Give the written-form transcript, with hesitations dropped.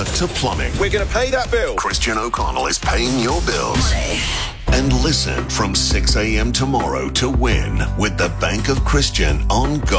plumber to plumbing. We're going to pay that bill. Christian O'Connell is paying your bills. And listen from 6 a.m. tomorrow to win with the Bank of Christian on Go.